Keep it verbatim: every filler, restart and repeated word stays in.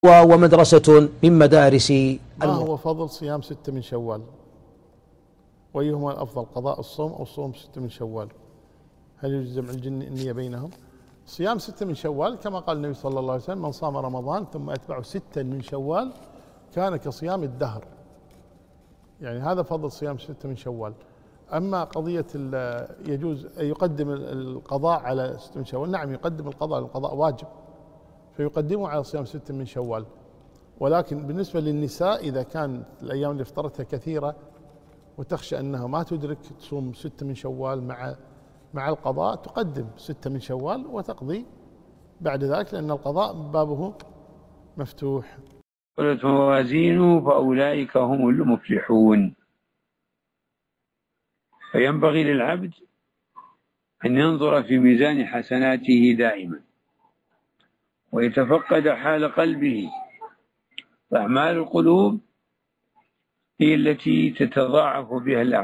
ومدرسة من مدارس ما هو فضل صيام ستة من شوال؟ وأيهما الأفضل، قضاء الصوم أو صوم ستة من شوال؟ هل يجوز جمع النية بينهم؟ صيام ستة من شوال كما قال النبي صلى الله عليه وسلم: من صام رمضان ثم أتبعه ستة من شوال كان كصيام الدهر. يعني هذا فضل صيام ستة من شوال. أما قضية يجوز يقدم القضاء على ستة من شوال، نعم يقدم القضاء، القضاء واجب فيقدمه على صيام ستة من شوال. ولكن بالنسبة للنساء إذا كان الأيام اللي افطرتها كثيرة وتخشى أنها ما تدرك تصوم ستة من شوال مع مع القضاء، تقدم ستة من شوال وتقضي بعد ذلك، لأن القضاء بابه مفتوح. قلت موازينه فأولئك هم المفلحون. فينبغي للعبد أن ينظر في ميزان حسناته دائما ويتفقد حال قلبه، فأعمال القلوب هي التي تتضاعف بها الأعمال.